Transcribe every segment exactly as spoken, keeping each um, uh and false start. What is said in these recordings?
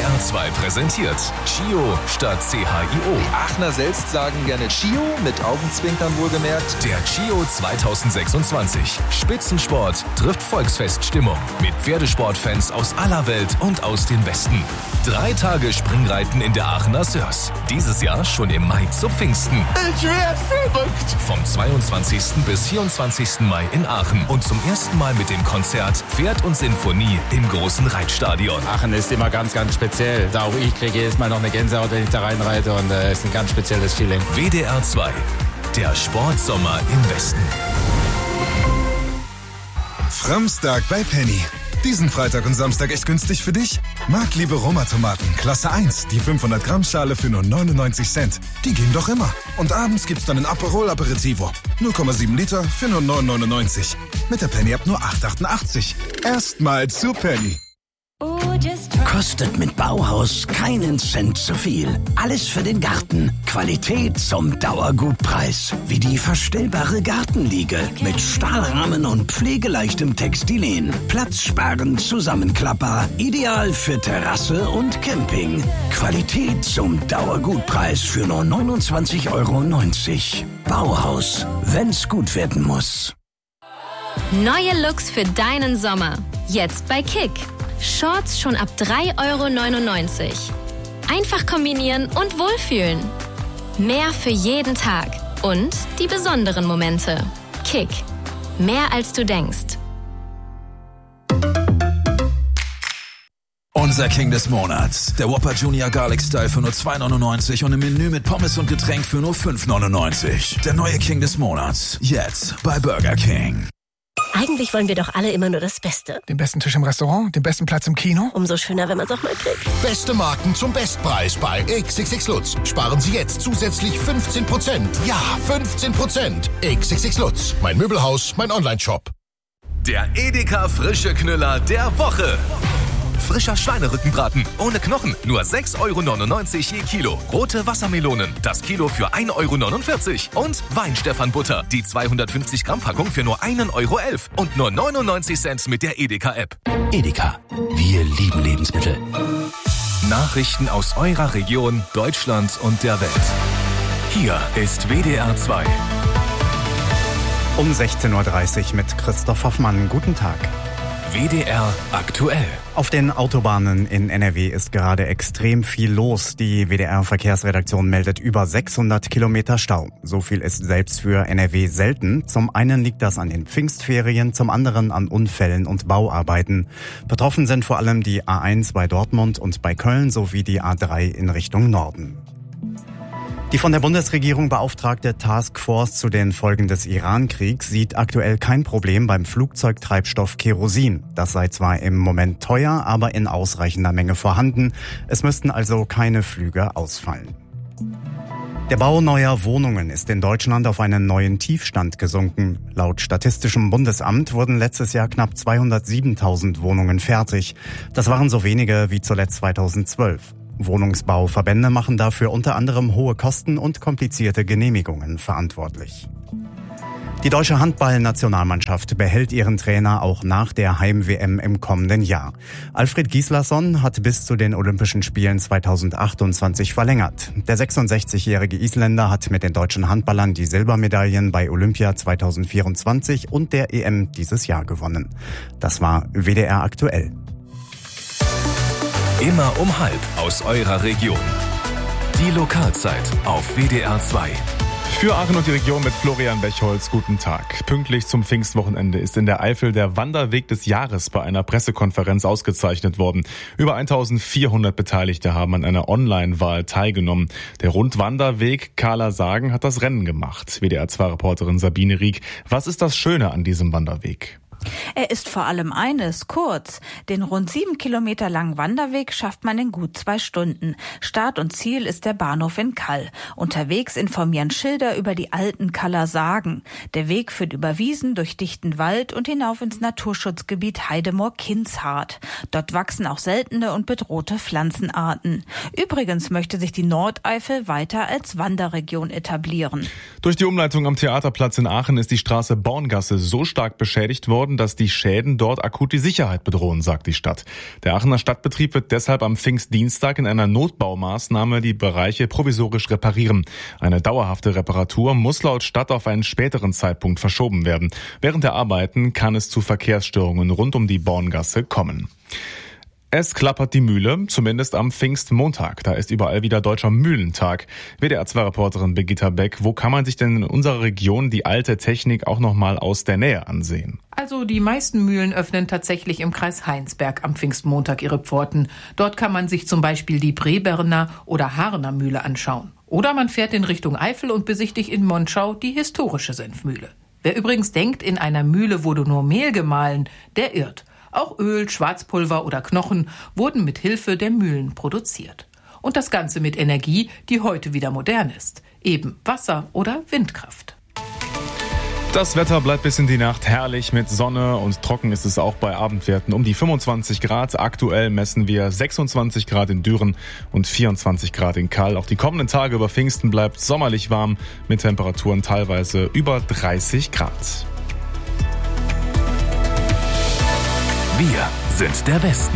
R zwei präsentiert Chio statt C H I O. Die Aachener selbst sagen gerne Chio, mit Augenzwinkern wohlgemerkt. Der Chio zweitausendsechsundzwanzig. Spitzensport trifft Volksfeststimmung. Mit Pferdesportfans aus aller Welt und aus den Westen. Drei Tage Springreiten in der Aachener Sörs. Dieses Jahr schon im Mai zu Pfingsten. Ich werd verrückt! Vom zweiundzwanzigsten bis vierundzwanzigsten Mai in Aachen. Und zum ersten Mal mit dem Konzert Pferd und Sinfonie im großen Reitstadion. Aachen ist immer ganz, ganz speziell. Da auch ich kriege jedes Mal noch eine Gänsehaut, wenn ich da reinreite. Und es äh, ist ein ganz spezielles Feeling. W D R zwei. Der Sportsommer im Westen. Framstag bei Penny. Diesen Freitag und Samstag echt günstig für dich? Marktliebe Roma-Tomaten, Klasse eins, die fünfhundert Gramm Schale für nur neunundneunzig Cent. Die gehen doch immer. Und abends gibt's dann ein Aperol Aperitivo. null Komma sieben Liter für nur neun neunundneunzig. Mit der Penny-App nur acht achtundachtzig. Erstmal zu Penny. Kostet mit Bauhaus keinen Cent zu viel. Alles für den Garten. Qualität zum Dauergutpreis. Wie die verstellbare Gartenliege mit Stahlrahmen und pflegeleichtem Textilien. Platzsparend Zusammenklapper. Ideal für Terrasse und Camping. Qualität zum Dauergutpreis für nur neunundzwanzig Euro neunzig. Bauhaus, wenn's gut werden muss. Neue Looks für deinen Sommer. Jetzt bei Kick. Shorts schon ab drei Euro neunundneunzig. Einfach kombinieren und wohlfühlen. Mehr für jeden Tag und die besonderen Momente. Kick. Mehr als du denkst. Unser King des Monats. Der Whopper Junior Garlic Style für nur zwei neunundneunzig und ein Menü mit Pommes und Getränk für nur fünf neunundneunzig. Der neue King des Monats. Jetzt bei Burger King. Eigentlich wollen wir doch alle immer nur das Beste. Den besten Tisch im Restaurant, den besten Platz im Kino. Umso schöner, wenn man es auch mal kriegt. Beste Marken zum Bestpreis bei X X X Lutz. Sparen Sie jetzt zusätzlich fünfzehn Prozent. Ja, fünfzehn Prozent. X X X Lutz. Mein Möbelhaus, mein Online-Shop. Der Edeka Frische Knüller der Woche. Frischer Schweinerückenbraten ohne Knochen, nur sechs Euro neunundneunzig je Kilo. Rote Wassermelonen, das Kilo für ein Euro neunundvierzig. Und Weinstefan-Butter, die zweihundertfünfzig Gramm Packung für nur ein Euro elf. Und nur neunundneunzig Cent mit der Edeka-App. Edeka, wir lieben Lebensmittel. Nachrichten aus eurer Region, Deutschland und der Welt. Hier ist W D R zwei. Um sechzehn Uhr dreißig mit Christoph Hoffmann. Guten Tag. W D R aktuell. Auf den Autobahnen in N R W ist gerade extrem viel los. Die W D R-Verkehrsredaktion meldet über sechshundert Kilometer Stau. So viel ist selbst für N R W selten. Zum einen liegt das an den Pfingstferien, zum anderen an Unfällen und Bauarbeiten. Betroffen sind vor allem die A eins bei Dortmund und bei Köln sowie die A drei in Richtung Norden. Die von der Bundesregierung beauftragte Taskforce zu den Folgen des Iran-Kriegs sieht aktuell kein Problem beim Flugzeugtreibstoff Kerosin. Das sei zwar im Moment teuer, aber in ausreichender Menge vorhanden. Es müssten also keine Flüge ausfallen. Der Bau neuer Wohnungen ist in Deutschland auf einen neuen Tiefstand gesunken. Laut Statistischem Bundesamt wurden letztes Jahr knapp zweihundertsiebentausend Wohnungen fertig. Das waren so wenige wie zuletzt zweitausendzwölf. Wohnungsbauverbände machen dafür unter anderem hohe Kosten und komplizierte Genehmigungen verantwortlich. Die deutsche Handball-Nationalmannschaft behält ihren Trainer auch nach der Heim-W M im kommenden Jahr. Alfred Gislason hat bis zu den Olympischen Spielen zweitausendachtundzwanzig verlängert. Der sechsundsechzigjährige Isländer hat mit den deutschen Handballern die Silbermedaillen bei Olympia zweitausendvierundzwanzig und der E M dieses Jahr gewonnen. Das war W D R aktuell. Immer um halb aus eurer Region. Die Lokalzeit auf W D R zwei. Für Aachen und die Region mit Florian Bechholz, guten Tag. Pünktlich zum Pfingstwochenende ist in der Eifel der Wanderweg des Jahres bei einer Pressekonferenz ausgezeichnet worden. Über eintausendvierhundert Beteiligte haben an einer Online-Wahl teilgenommen. Der Rundwanderweg Kahler Sagen hat das Rennen gemacht. W D R zwei-Reporterin Sabine Rieck. Was ist das Schöne an diesem Wanderweg? Er ist vor allem eines, kurz. Den rund sieben Kilometer langen Wanderweg schafft man in gut zwei Stunden. Start und Ziel ist der Bahnhof in Kall. Unterwegs informieren Schilder über die alten Kaller Sagen. Der Weg führt über Wiesen, durch dichten Wald und hinauf ins Naturschutzgebiet Heidemoor-Kinzhardt. Dort wachsen auch seltene und bedrohte Pflanzenarten. Übrigens möchte sich die Nordeifel weiter als Wanderregion etablieren. Durch die Umleitung am Theaterplatz in Aachen ist die Straße Borngasse so stark beschädigt worden, geworden, dass die Schäden dort akut die Sicherheit bedrohen, sagt die Stadt. Der Aachener Stadtbetrieb wird deshalb am Pfingstdienstag in einer Notbaumaßnahme die Bereiche provisorisch reparieren. Eine dauerhafte Reparatur muss laut Stadt auf einen späteren Zeitpunkt verschoben werden. Während der Arbeiten kann es zu Verkehrsstörungen rund um die Borngasse kommen. Es klappert die Mühle, zumindest am Pfingstmontag. Da ist überall wieder Deutscher Mühlentag. W D R zwei Reporterin Birgitta Beck, wo kann man sich denn in unserer Region die alte Technik auch noch mal aus der Nähe ansehen? Also die meisten Mühlen öffnen tatsächlich im Kreis Heinsberg am Pfingstmontag ihre Pforten. Dort kann man sich zum Beispiel die Breberner oder Harner Mühle anschauen. Oder man fährt in Richtung Eifel und besichtigt in Monschau die historische Senfmühle. Wer übrigens denkt, in einer Mühle wurde nur Mehl gemahlen, der irrt. Auch Öl, Schwarzpulver oder Knochen wurden mit Hilfe der Mühlen produziert. Und das Ganze mit Energie, die heute wieder modern ist. Eben Wasser- oder Windkraft. Das Wetter bleibt bis in die Nacht herrlich mit Sonne und trocken ist es auch bei Abendwerten um die fünfundzwanzig Grad. Aktuell messen wir sechsundzwanzig Grad in Düren und vierundzwanzig Grad in Kall. Auch die kommenden Tage über Pfingsten bleibt sommerlich warm mit Temperaturen teilweise über dreißig Grad. Wir sind der Westen.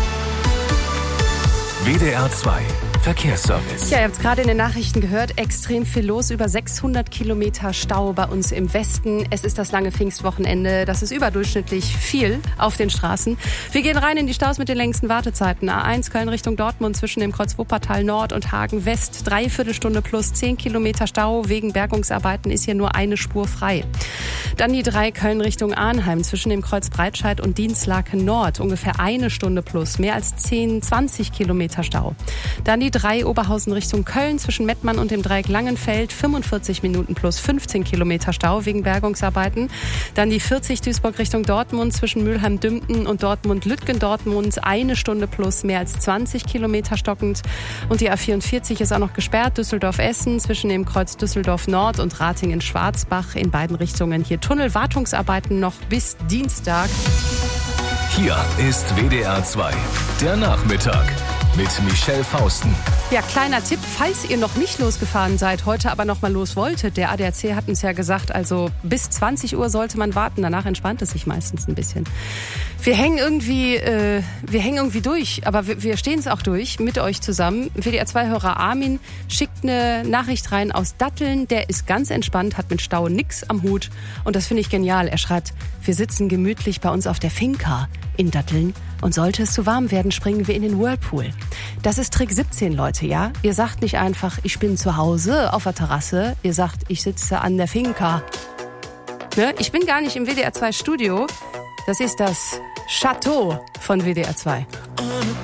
W D R zwei Verkehrsservice. Ja, ihr habt es gerade in den Nachrichten gehört, extrem viel los, über sechshundert Kilometer Stau bei uns im Westen. Es ist das lange Pfingstwochenende, das ist überdurchschnittlich viel auf den Straßen. Wir gehen rein in die Staus mit den längsten Wartezeiten. A eins Köln Richtung Dortmund zwischen dem Kreuz Wuppertal Nord und Hagen West. Dreiviertelstunde plus zehn Kilometer Stau. Wegen Bergungsarbeiten ist hier nur eine Spur frei. Dann die drei Köln Richtung Arnheim zwischen dem Kreuz Breitscheid und Dienstlaken Nord. Ungefähr eine Stunde plus, mehr als zehn, zwanzig Kilometer Stau. Dann die drei Oberhausen Richtung Köln zwischen Mettmann und dem Dreieck Langenfeld. fünfundvierzig Minuten plus fünfzehn Kilometer Stau wegen Bergungsarbeiten. Dann die vierzig Duisburg Richtung Dortmund zwischen Mülheim-Dümpten und Dortmund-Lütgendortmund. Eine Stunde plus, mehr als zwanzig Kilometer stockend. Und die A vierundvierzig ist auch noch gesperrt. Düsseldorf-Essen zwischen dem Kreuz Düsseldorf Nord und Ratingen-Schwarzbach in beiden Richtungen. Hier Tunnelwartungsarbeiten noch bis Dienstag. Hier ist W D R zwei, der Nachmittag mit Michelle Fausten. Ja, kleiner Tipp, falls ihr noch nicht losgefahren seid, heute aber noch mal los wolltet. Der A D A C hat uns ja gesagt, also bis zwanzig Uhr sollte man warten. Danach entspannt es sich meistens ein bisschen. Wir hängen irgendwie, äh, wir hängen irgendwie durch, aber wir, wir stehen es auch durch mit euch zusammen. W D R zwei-Hörer Armin schickt eine Nachricht rein aus Datteln. Der ist ganz entspannt, hat mit Stau nix am Hut. Und das finde ich genial. Er schreibt, wir sitzen gemütlich bei uns auf der Finca in Datteln. Und sollte es zu warm werden, springen wir in den Whirlpool. Das ist Trick siebzehn, Leute, ja? Ihr sagt nicht einfach, ich bin zu Hause auf der Terrasse. Ihr sagt, ich sitze an der Finca. Ne? Ich bin gar nicht im W D R zwei Studio. Das ist das Chateau von W D R zwei.